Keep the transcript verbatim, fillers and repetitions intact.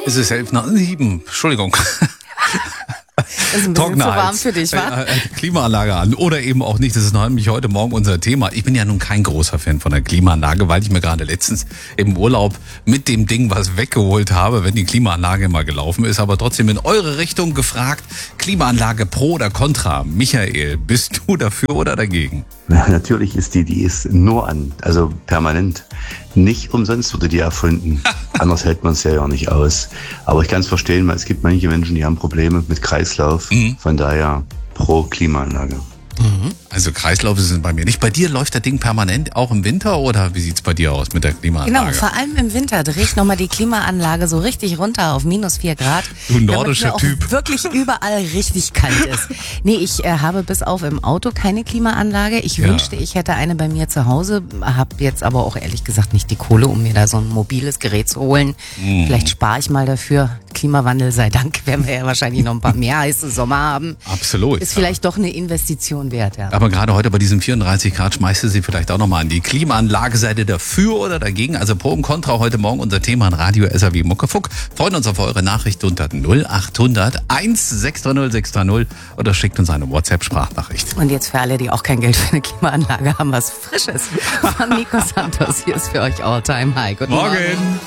Es ist elf nach sieben. Entschuldigung. Das ist ein bisschen zu warm für dich, wa? Äh, äh, Klimaanlage an oder eben auch nicht. Das ist nämlich heute Morgen unser Thema. Ich bin ja nun kein großer Fan von der Klimaanlage, weil ich mir gerade letztens im Urlaub mit dem Ding was weggeholt habe, wenn die Klimaanlage mal gelaufen ist. Aber trotzdem in eure Richtung gefragt, Klimaanlage pro oder contra? Michael, bist du dafür oder dagegen? Ja, natürlich ist die, die ist nur an, also permanent. Nicht umsonst wurde die erfunden. Anders hält man es ja ja nicht aus. Aber ich kann es verstehen, weil es gibt manche Menschen, die haben Probleme mit Kreislauf. Mhm. Von daher pro Klimaanlage. Mhm. Also Kreislauf ist es bei mir nicht. Bei dir läuft das Ding permanent, auch im Winter, oder wie sieht's bei dir aus mit der Klimaanlage? Genau, vor allem im Winter drehe ich nochmal die Klimaanlage so richtig runter auf minus vier Grad. Du nordischer damit Typ. Auch wirklich überall richtig kalt ist. Nee, ich äh, habe bis auf im Auto keine Klimaanlage. Ich Ja. wünschte, ich hätte eine bei mir zu Hause, habe jetzt aber auch ehrlich gesagt nicht die Kohle, um mir da so ein mobiles Gerät zu holen. Mhm. Vielleicht spare ich mal dafür. Klimawandel sei Dank, werden wir ja wahrscheinlich noch ein paar mehr heiße Sommer haben. Absolut. Ist vielleicht doch eine Investition wert, ja. Aber gerade heute bei diesen vierunddreißig Grad schmeißt du sie vielleicht auch nochmal an die Klimaanlage. Seid ihr dafür oder dagegen? Also pro und contra heute Morgen unser Thema an Radio S R W Muckefuck. Freuen uns auf eure Nachricht unter null acht hundert eins sechs drei null sechs drei null oder schickt uns eine WhatsApp-Sprachnachricht. Und jetzt für alle, die auch kein Geld für eine Klimaanlage haben, was Frisches von Nico Santos. Hier ist für euch All Time High. Guten Morgen. Morgen.